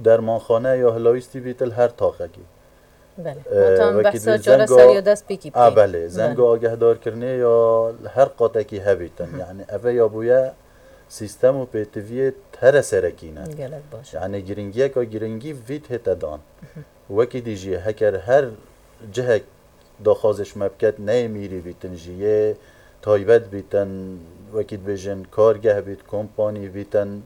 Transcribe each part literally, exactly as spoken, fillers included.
درمانخانه یا هلاویستی بیتل هر تاقکی بله مطمئن بحثا چاره سریع دست بیکی بکن بله زنگ آگه دار کرنه یا هر قاطکی هبیتن یعنی اوه یا بویا سیستم و پیتویه هر سرکینه یعنی گرنگیه که گرنگی ویت هتا دان وکی دیجیه هکر هر جهک داخازش مبکت نه میری بیتن جیه تایبت بیتن وکید بیجن کارگه بیت کمپانی بیتن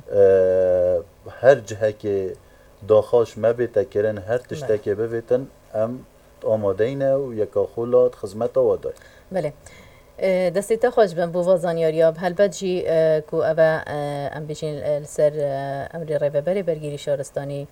هر جهه که داخاش مبیتا کرن هر تشته که ببیتن ام آماده اینه و یکا خولات خدمت آوادای بله دستی تا خوش بن بو وازانیاریاب هل بجی کو اوه ام بیشین سر امری ریوبری برگیری شارستانی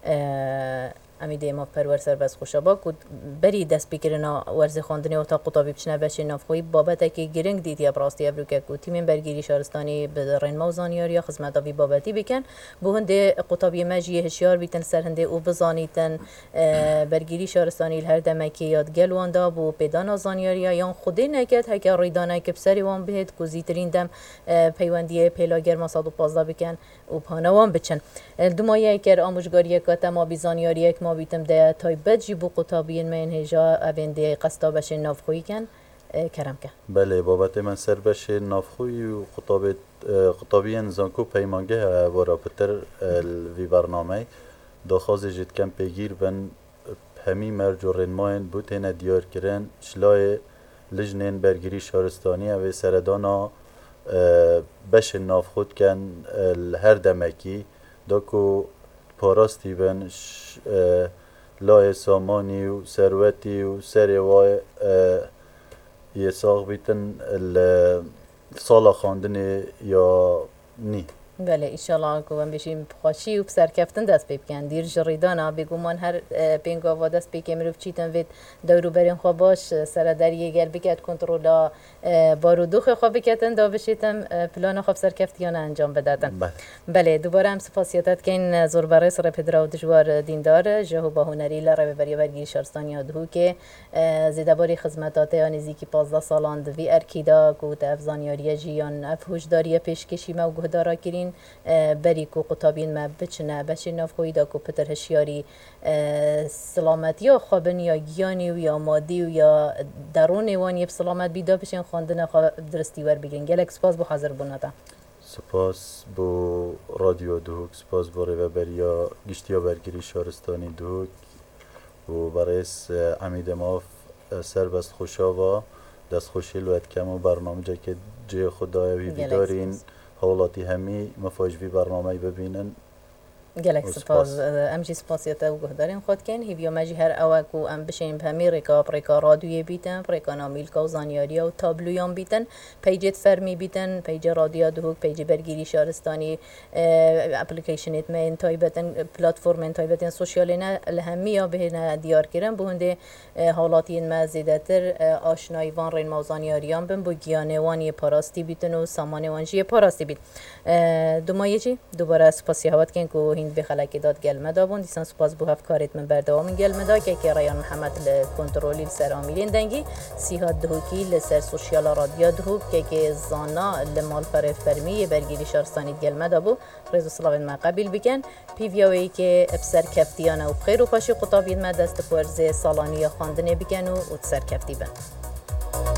امی دیما پرور سر بس خوشابا کود بری دست بگیرنا ورزی خواندنی و تا قطابی بچنه بشه نافخوی بابت که گرنگ دیدی براستی ابرو که کو تیم برگیری شهرستانی به رین موزانیار یا خدمت آبی بابتی بکن بو هنده قطابی مجی هشیار بیتن سر هنده او بزانیتن برگیری شهرستانی هر دمکی یاد گلواندا بو پیدان آزانیاریا یا خودی نکرد هک ریدانه که بسری وان بهت کوزیترین دم پیوندی پیلاگر ما صد و پانزده بکن و پانوان بچن دمایه کر آموزگاری کات ما بیزانیاری ما بیتم ده تایبت جیبو قطابین من هجا اوین ده قصدا بشه نافخویی کن کرم که بله بابت من سر بشه نافخویی و قطابت قطابین زنکو پیمانگه وارا پتر وی برنامه داخاز جد کم پیگیر بن همی مرجورین ماین بوتین دیار کرن شلای لجنین برگیری شهرستانی و سردانا بشه نافخود کن هر دمکی داکو پاراستی بن لای سامانی و ثروتی و سری وای یه ساق بیتن سالا خواندن یا نی بله ایشالا که من بشیم خوشی و بسر کفتن دست بکن دیر جریدانا بگو من هر پینگا و دست بکن مروف چیتن وید دورو برین خواه باش سر دریه گر بکت کنترولا بارودوخ خواه بکتن دا بشیتم پلان خواه بسر کفتیان انجام بدادن بله بله دوباره هم سپاسیتت که این زور برای سر پدرا و دجوار دیندار جهو با هنری لره ببری برگی شارستانی دهو که زیده باری خدمتات آنیزی که پازده سالان دوی ارکیدا گوت افزانیاری جیان افهوشداری پیشکشی ما و گهدارا کرین بری کو قطابین ما بچنه بشه نافخوی دا کو پتر هشیاری سلامتی یا خوابنی یا گیانی و یا مادی و یا درون وانی بسلامت بیدا بشین خواندن درستی ور بگین گلک سپاس بو حاضر بونتا سپاس بو رادیو دهوک سپاس بو ریوبریا گشتیا برگیری شهرستانی دهوک و برایس امید ماف سربست خوشاوا دست خوشی لوید کم و برنامه جا که جای خدایوی بیدارین حوالاتی همی مفاجوی برنامه ببینن گلک سپاس امجی سپاسیتا و گهدارین خود کن هیویا مجی هر اوکو ام بشین بهمی ریکا پریکا رادیوی بیتن پریکا نامیلکا و زانیاریا و تابلویان بیتن پیجت فرمی بیتن پیج رادیو دهوک پیج برگیری شهرستانی اپلیکیشنیت من تایبتن پلتفرم تایبتن سوشیالین الهمی یا بهن دیار کردن بهنده حالاتین مزیدتر آشنایی وان رین موزانیاریان بن بو گیانه وانی پاراستی بیتن و سامانه وانجی پاراستی بیت دومایه چی دوباره سپاسی هوات کن که به خلاکی داد گلمه دابون دیسان سپاس بو هفت کاریت من بردوام گلمه دا که که رایان محمد لکنترولی لسر آمیلین دنگی سیهات دهوکی لسر سوشیال رادیو دهوک که که زانا لمال فر فرمی برگیری شارستانی گلمه دابو رزو سلاوین ما قبیل بکن پیویاوی که ابسر کفتیانه و بخیر و خوشی قطابین ما دست پرزه سالانی خواندنه بکن و تسر کفتی بن